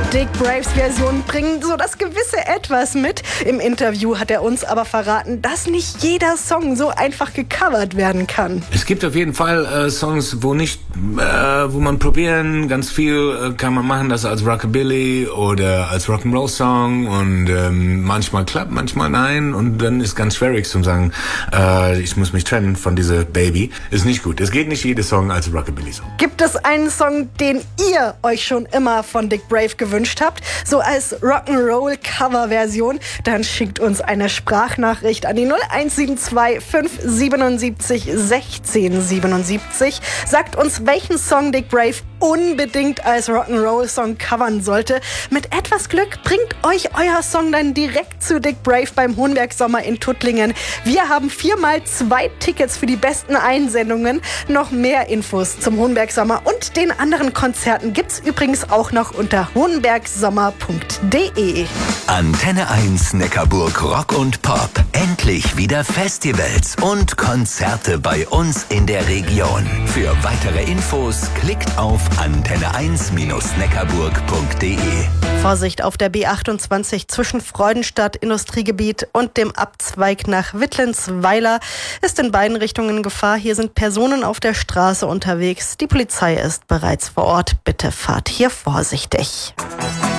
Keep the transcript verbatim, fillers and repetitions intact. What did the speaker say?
Dick Braves Version bringen so das gewisse Etwas mit. Im Interview hat er uns aber verraten, dass nicht jeder Song so einfach gecovert werden kann. Es gibt auf jeden Fall äh, Songs, wo nicht, äh, wo man probieren, ganz viel äh, kann man machen, das als Rockabilly oder als Rock'n'Roll-Song und ähm, manchmal klappt, manchmal nein und dann ist ganz schwierig zu sagen, äh, ich muss mich trennen von dieser Baby. Ist nicht gut. Es geht nicht jeder Song als Rockabilly-Song. Gibt es einen Song, den ihr euch schon immer von Dick Brave gewünscht habt, so als Rock'n'Roll-Cover-Version, dann schickt uns eine Sprachnachricht an die null eins sieben zwei fünf siebenundsiebzig sechzehn siebenundsiebzig. Sagt uns, welchen Song Dick Brave unbedingt als Rock'n'Roll-Song covern sollte. Mit etwas Glück bringt euch euer Song dann direkt zu Dick Brave beim Hohenberg Sommer in Tuttlingen. Wir haben viermal zwei Tickets für die besten Einsendungen. Noch mehr Infos zum Hohenberg Sommer und den anderen Konzerten gibt's übrigens auch noch unter hohenbergsommer punkt de. Antenne eins Neckarburg Rock und Pop. Endlich wieder Festivals und Konzerte bei uns in der Region. Für weitere Infos klickt auf antenne eins neckarburg punkt de. Vorsicht auf der B achtundzwanzig zwischen Freudenstadt Industriegebiet und dem Abzweig nach Wittlinsweiler ist in beiden Richtungen Gefahr. Hier sind Personen auf der Straße unterwegs. Die Polizei ist bereits vor Ort. Bitte fahrt hier vorsichtig.